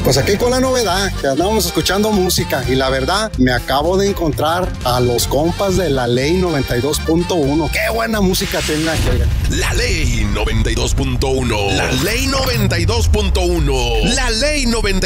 Pues aquí con la novedad que andábamos escuchando música y la verdad me acabo de encontrar a los compas de La Ley 92.1. Qué buena música tienen aquí. La Ley 92.1. La Ley 92.1. La Ley 92.